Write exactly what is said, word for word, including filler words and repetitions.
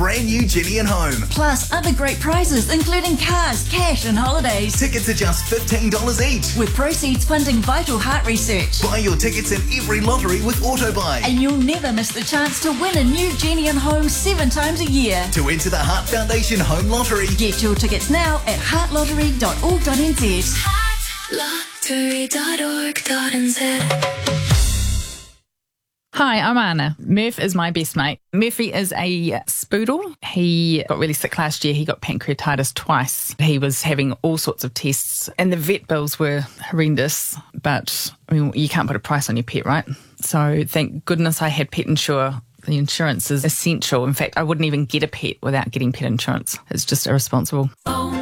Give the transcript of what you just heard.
brand new Jenny and Home. Plus other great prizes including cars, cash and holidays. Tickets are just fifteen dollars each. With proceeds funding vital heart research. Buy your tickets in every lottery with Autobuy. And you'll never miss the chance to win a new Jenny and Home seven times a year. To enter the Heart Foundation Home Lottery. Get your tickets now at heart lottery dot org dot n z. heart lottery dot org dot n z. Hi, I'm Anna. Murph is my best mate. Murphy is a spoodle. He got really sick last year. He got pancreatitis twice. He was having all sorts of tests and the vet bills were horrendous, but I mean, you can't put a price on your pet, right? So thank goodness I had Pet Insure. The insurance is essential. In fact, I wouldn't even get a pet without getting pet insurance. It's just irresponsible. Oh.